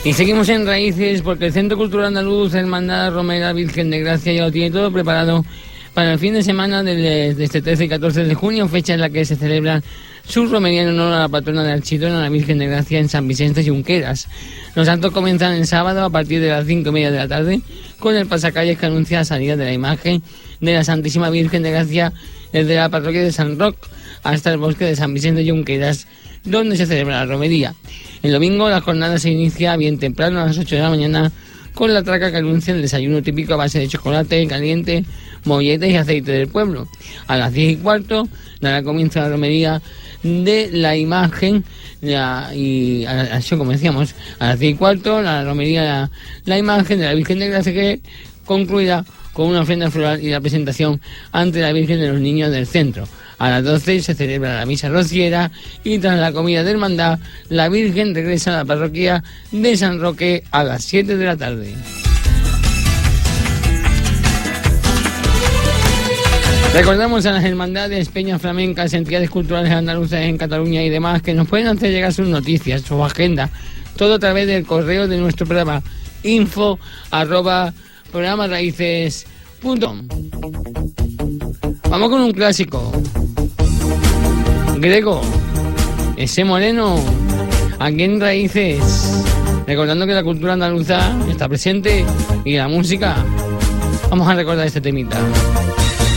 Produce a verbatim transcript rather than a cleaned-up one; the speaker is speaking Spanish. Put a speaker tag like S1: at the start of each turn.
S1: Y seguimos en Raíces porque el Centro Cultural Andaluz Hermandad Romera Virgen de Gracia ya lo tiene todo preparado para el fin de semana de, de este trece y catorce de junio, fecha en la que se celebra su romería en honor a la patrona de Archidona, la Virgen de Gracia, en San Vicente y Junqueras. Los actos comienzan el sábado a partir de las cinco y media de la tarde con el pasacalles que anuncia la salida de la imagen de la Santísima Virgen de Gracia desde la parroquia de San Roc hasta el bosque de San Vicente y Junqueras, donde se celebra la romería. El domingo la jornada se inicia bien temprano a las ocho de la mañana con la traca que anuncia el desayuno típico a base de chocolate caliente, molletes y aceite del pueblo. A las diez y cuarto dará comienzo la romería de la imagen, la, y así como decíamos, a las diez y cuarto la romería la, la imagen de la Virgen de Gracia, que concluirá con una ofrenda floral y la presentación ante la Virgen de los Niños del Centro. A las doce se celebra la misa rociera y tras la comida de hermandad, la Virgen regresa a la parroquia de San Roque a las siete de la tarde. Recordamos a las hermandades, peñas flamencas, entidades culturales andaluzas en Cataluña y demás que nos pueden hacer llegar sus noticias, su agenda, todo a través del correo de nuestro programa, info arroba programa raíces punto com. Vamos con un clásico. Grego, ese moreno, aquí en Raíces, recordando que la cultura andaluza está presente y la música. Vamos a recordar este temita.